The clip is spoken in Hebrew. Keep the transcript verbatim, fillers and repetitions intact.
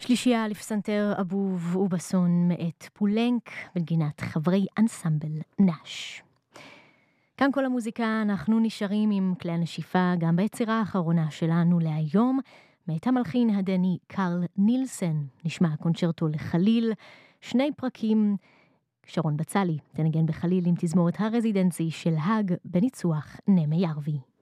שלישייה לפסנתר אבוב ובסון מאת פולנק בנגינת חברי אנסמבל נש. כאן כל המוזיקה, אנחנו נשארים עם כלי הנשיפה גם ביצירה האחרונה שלנו להיום, מאת המלחין הדני קרל נילסן. נשמע קונצ'רטו לחליל, שני פרקים. שרון בצלי תנגן בחליל עם תזמורת הרזידנסי של האג בניצוח נמי ירבי.